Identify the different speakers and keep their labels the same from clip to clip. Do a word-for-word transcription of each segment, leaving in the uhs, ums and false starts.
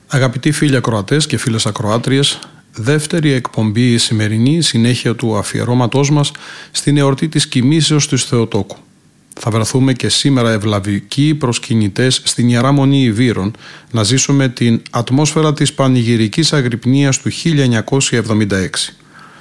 Speaker 1: Αγαπητοί φίλοι ακροατές και φίλες ακροάτριες, δεύτερη εκπομπή η σημερινή συνέχεια του αφιερώματός μας στην εορτή της κοιμήσεως της Θεοτόκου. Θα βρεθούμε και σήμερα ευλαβικοί προσκυνητές στην Ιερά Μονή Ιβύρων να ζήσουμε την ατμόσφαιρα της πανηγυρικής αγρυπνίας του χίλια εννιακόσια εβδομήντα έξι.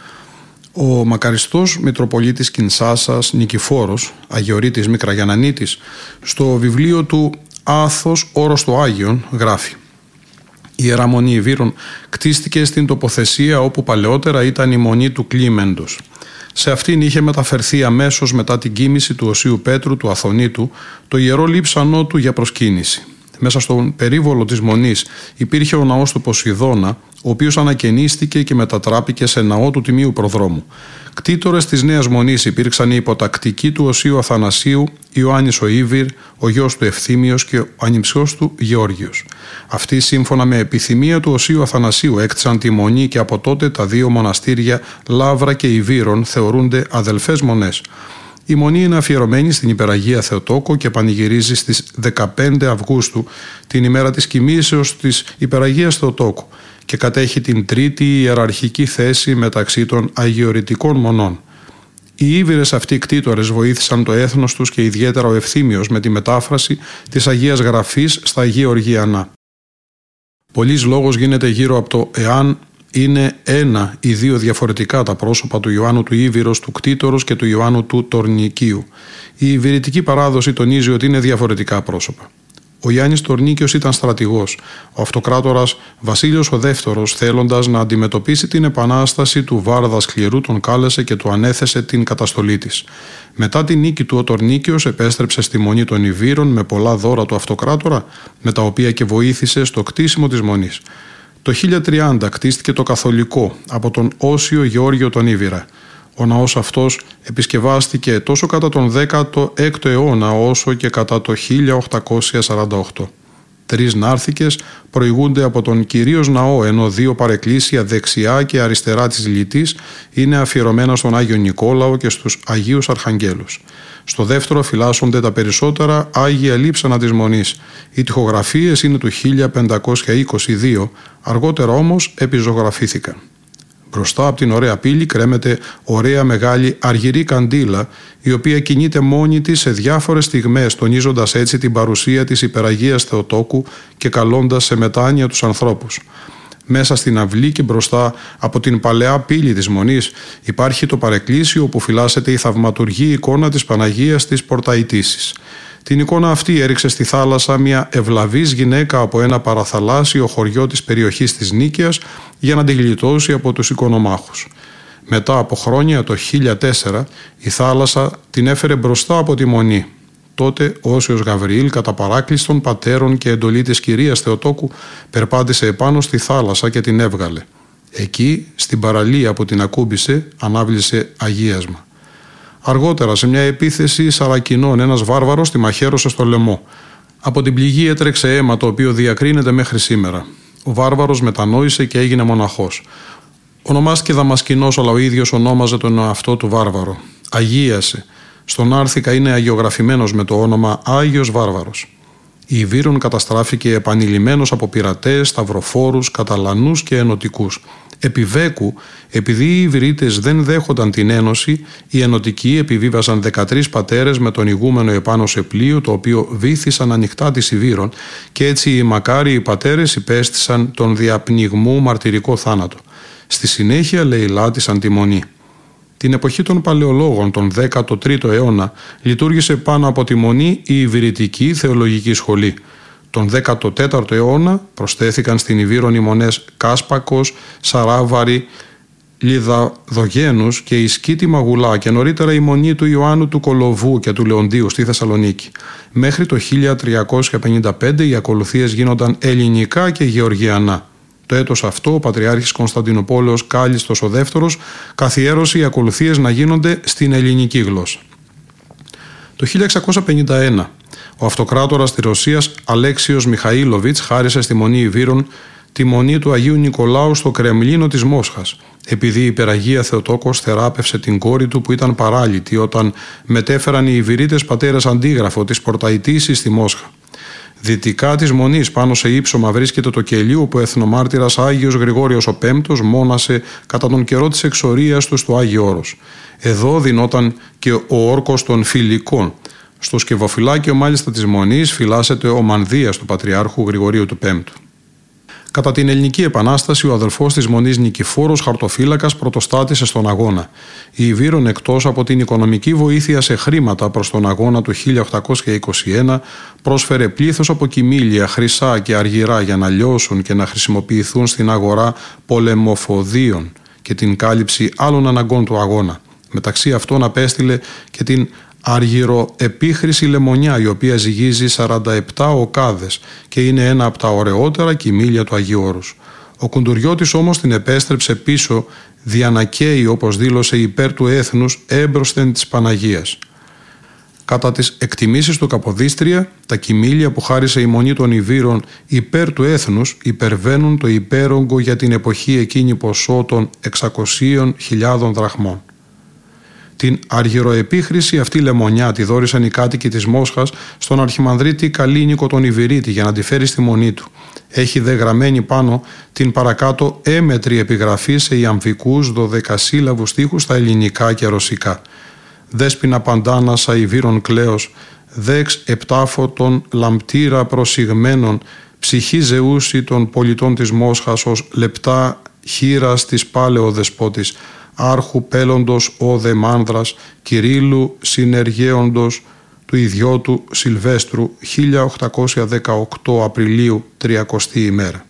Speaker 1: Ο μακαριστός Μητροπολίτης Κινσάσας Νικηφόρος, Αγιορείτης Μικραγιαννανίτης, στο βιβλίο του «Άθος όρος το Άγιον» γράφει: «Η Ιερά Μονή Ιβύρων κτίστηκε στην τοποθεσία όπου παλαιότερα ήταν η Μονή του Κλίμεντος. Σε αυτήν είχε μεταφερθεί αμέσως μετά την κοίμηση του Οσίου Πέτρου του Αθωνίτου το ιερό λείψανό του για προσκύνηση. Μέσα στον περίβολο της Μονής υπήρχε ο ναός του Ποσειδώνα, ο οποίος ανακαινίστηκε και μετατράπηκε σε ναό του Τιμίου Προδρόμου. Κτήτορες της Νέας Μονής υπήρξαν οι υποτακτικοί του Οσίου Αθανασίου, Ιωάννης ο Ήβυρ, ο γιος του Ευθύμιος και ο ανιψιός του Γεώργιος. Αυτοί, σύμφωνα με επιθυμία του Οσίου Αθανασίου, έκτισαν τη Μονή και από τότε τα δύο μοναστήρια Λαύρα και Ιβύρων θεωρούνται αδελφές μονές. Η Μονή είναι αφιερωμένη στην Υπεραγία Θεοτόκο και πανηγυρίζει στις δεκαπέντε Αυγούστου, την ημέρα της κοιμήσεως της Υπεραγίας Θεοτόκου, και κατέχει την τρίτη ιεραρχική θέση μεταξύ των αγιορητικών μονών. Οι Ήβυρες αυτοί κτήτορες βοήθησαν το έθνος τους και ιδιαίτερα ο Ευθύμιος με τη μετάφραση της Αγίας Γραφής στα Γεωργιανά. Πολλής λόγος γίνεται γύρω από το εάν είναι ένα ή δύο διαφορετικά τα πρόσωπα του Ιωάννου του Ήβυρος του κτήτορος και του Ιωάννου του Τορνικίου. Η Ιβυρητική παράδοση τονίζει ότι είναι διαφορετικά πρόσωπα. Ο Ιάννης Τορνίκιος ήταν στρατηγός. Ο αυτοκράτορας Βασίλειος ο Δεύτερος, θέλοντας να αντιμετωπίσει την επανάσταση του Βάρδα Σκληρού, τον κάλεσε και του ανέθεσε την καταστολή της. Μετά την νίκη του, ο Τορνίκιος επέστρεψε στη Μονή των Ιβύρων με πολλά δώρα του αυτοκράτορα, με τα οποία και βοήθησε στο κτίσιμο της Μονής. Το χίλια τριάντα κτίστηκε το καθολικό από τον Όσιο Γεώργιο τον Ήβυρα. Ο ναός αυτός επισκευάστηκε τόσο κατά τον δέκατο έκτο αιώνα όσο και κατά το χίλια οκτακόσια σαράντα οκτώ. Τρεις νάρθηκες προηγούνται από τον κυρίως ναό, ενώ δύο παρεκκλήσια δεξιά και αριστερά της λυτής είναι αφιερωμένα στον Άγιο Νικόλαο και στους Αγίους Αρχαγγέλους. Στο δεύτερο φυλάσσονται τα περισσότερα Άγια λείψανα της Μονής. Οι τοιχογραφίες είναι του χίλια πεντακόσια είκοσι δύο, αργότερα όμως επιζωγραφήθηκαν. Μπροστά από την ωραία πύλη κρέμεται ωραία μεγάλη αργυρή καντήλα, η οποία κινείται μόνη της σε διάφορες στιγμές, τονίζοντας έτσι την παρουσία της Υπεραγίας Θεοτόκου και καλώντας σε μετάνοια τους ανθρώπους. Μέσα στην αυλή και μπροστά από την παλαιά πύλη της Μονής υπάρχει το παρεκκλήσιο όπου φυλάσσεται η θαυματουργή εικόνα της Παναγίας της Πορταϊτήσης. Την εικόνα αυτή έριξε στη θάλασσα μια ευλαβής γυναίκα από ένα παραθαλάσσιο χωριό της περιοχής της Νίκαιας για να την γλιτώσει από τους οικονομάχους. Μετά από χρόνια, το χίλια τέσσερα, η θάλασσα την έφερε μπροστά από τη Μονή. Τότε ο Όσιος Γαβριήλ, κατά παράκλειστον πατέρων και εντολή της κυρίας Θεοτόκου, περπάτησε επάνω στη θάλασσα και την έβγαλε. Εκεί, στην παραλία που την ακούμπησε, ανάβλησε αγίασμα. Αργότερα, σε μια επίθεση Σαρακινών, ένας βάρβαρος τη μαχαίρωσε στο λαιμό. Από την πληγή έτρεξε αίμα, το οποίο διακρίνεται μέχρι σήμερα. Ο βάρβαρος μετανόησε και έγινε μοναχός. Ονομάστηκε Δαμασκηνός, αλλά ο ίδιος ονόμαζε τον εαυτό του βάρβαρο. Αγίασε. Στον Άρθικα είναι αγιογραφημένος με το όνομα Άγιος Βάρβαρος. Η Ιβύρων καταστράφηκε επανειλημμένος από πειρατές, σταυροφόρους, καταλανούς και ενωτικούς. Επιβέκου, επειδή οι Ιβυρίτες δεν δέχονταν την ένωση, οι ενωτικοί επιβίβασαν δεκατρείς πατέρες με τον ηγούμενο επάνω σε πλοίο, το οποίο βύθισαν ανοιχτά της Ιβύρων, και έτσι οι μακάριοι πατέρες υπέστησαν τον διαπνιγμού μαρτυρικό θάνατο. Στη συνέχεια λαιλάτισαν τη Μονή. Την εποχή των Παλαιολόγων, τον δέκατο τρίτο αιώνα, λειτουργήσε πάνω από τη Μονή η Ιβυρητική Θεολογική Σχολή. Τον δέκατο τέταρτο αιώνα προσθέθηκαν στην Ιβύρων οι μονές Κάσπακος, Σαράβαρη, Λιδαδογένους και η Σκήτη Μαγουλά, και νωρίτερα η Μονή του Ιωάννου του Κολοβού και του Λεοντίου στη Θεσσαλονίκη. Μέχρι το χίλια τριακόσια πενήντα πέντε οι ακολουθίες γίνονταν ελληνικά και γεωργιανά. Το έτος αυτό ο Πατριάρχης Κωνσταντινούπολεως Κάλιστος ο Δεύτερος καθιέρωσε οι ακολουθίες να γίνονται στην ελληνική γλώσσα. Το χίλια εξακόσια πενήντα ένα ο αυτοκράτορας της Ρωσίας Αλέξιος Μιχαήλοβιτς χάρισε στη Μονή Ιβύρων τη Μονή του Αγίου Νικολάου στο Κρεμλίνο της Μόσχας, επειδή η Υπεραγία Θεοτόκος θεράπευσε την κόρη του που ήταν παράλυτη όταν μετέφεραν οι Ιβυρίτες πατέρες αντίγραφο της Πορταϊτήσης στη Μόσχα. Δυτικά της Μονής, πάνω σε ύψωμα, βρίσκεται το κελί όπου ο εθνομάρτυρας Άγιος Γρηγόριος ο Πέμπτος μόνασε κατά τον καιρό της εξορίας του στο Άγιο Όρος. Εδώ δινόταν και ο όρκος των Φιλικών. Στο σκευοφυλάκιο μάλιστα της Μονής φυλάσσεται ο Μανδύας του Πατριάρχου Γρηγορίου του Πέμπτου. Κατά την Ελληνική Επανάσταση, ο αδελφός της Μονής Νικηφόρος Χαρτοφύλακας πρωτοστάτησε στον αγώνα. Η Ιβύρων, εκτός από την οικονομική βοήθεια σε χρήματα προς τον αγώνα του χίλια οκτακόσια είκοσι ένα, πρόσφερε πλήθος από κυμήλια, χρυσά και αργυρά για να λιώσουν και να χρησιμοποιηθούν στην αγορά πολεμοφοδίων και την κάλυψη άλλων αναγκών του αγώνα. Μεταξύ αυτών απέστειλε και την αργυροεπίχρηση λεμονιά, η οποία ζυγίζει σαράντα επτά οκάδες και είναι ένα από τα ωραιότερα κυμήλια του Αγίου Όρους. Ο Κουντουριώτης όμως την επέστρεψε πίσω, διανακαίει, όπως δήλωσε, υπέρ του έθνους έμπροσθεν της Παναγίας. Κατά τις εκτιμήσεις του Καποδίστρια, τα κυμήλια που χάρισε η Μονή των Ιβύρων υπέρ του έθνους υπερβαίνουν το υπέρογκο για την εποχή εκείνη ποσό των εξακοσίων χιλιάδων δραχμών. Την αργυροεπίχρηση αυτή λεμονιά τη δώρησαν οι κάτοικοι της Μόσχας στον αρχιμανδρίτη Καλίνικο τον Ιβυρίτη για να τη φέρει στη Μονή του. Έχει δε γραμμένη πάνω την παρακάτω έμετρη επιγραφή σε ιαμβικούς δωδεκασύλλαβους στίχους στα ελληνικά και ρωσικά. Δέσποινα Παντάνασα Ιβύρων κλαίος, δέξ επτάφωτων λαμπτήρα προσιγμένων, ψυχή ζεούση των πολιτών της Μόσχας ως λεπτά χείρας της πάλεο δεσπότης, άρχου πέλοντος ο δε μάνδρας, Κυρίλλου συνεργέοντος του ιδιώτου Σιλβέστρου, χίλια οκτακόσια δεκαοκτώ Απριλίου, τριακοστή ημέρα.